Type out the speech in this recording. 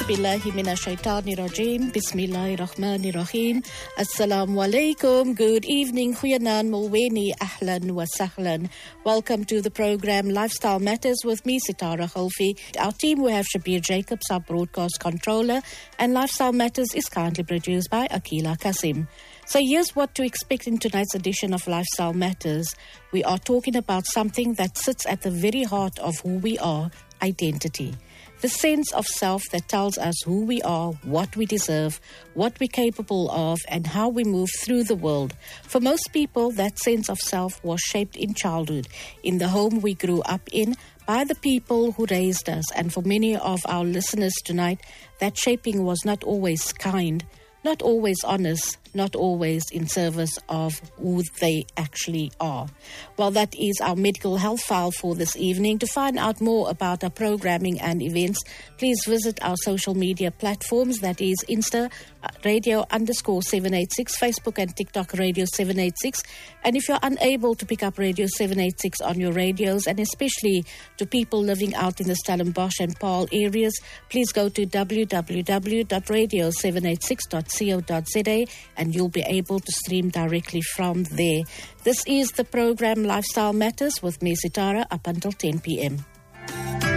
A'udhu billahi minash shaitani rajim. Bismillahir rahmanir rahim. Assalamu alaikum. Good evening. Goeienaand, Mulweni, ahlan wa sahlan. Welcome to the program Lifestyle Matters with me, Sitara Khalfi. Our team, we have Shabir Jacobs, our broadcast controller, and Lifestyle Matters is kindly produced by Akila Kasim. So here's what to expect in tonight's edition of Lifestyle Matters. We are talking about something that sits at the very heart of who we are, identity. The sense of self that tells us who we are, what we deserve, what we're capable of, and how we move through the world. For most people, that sense of self was shaped in childhood, in the home we grew up in, by the people who raised us. And for many of our listeners tonight, that shaping was not always kind, not always honest, not always in service of who they actually are. Well, that is our medical health file for this evening. To find out more about our programming and events, please visit our social media platforms. That is Insta, radio_786, Facebook and TikTok, Radio 786. And if you're unable to pick up Radio 786 on your radios, and especially to people living out in the Stellenbosch and Paarl areas, please go to www.radio786.co.za and you'll be able to stream directly from there. This is the program Lifestyle Matters with me, Sitara, up until 10 p.m.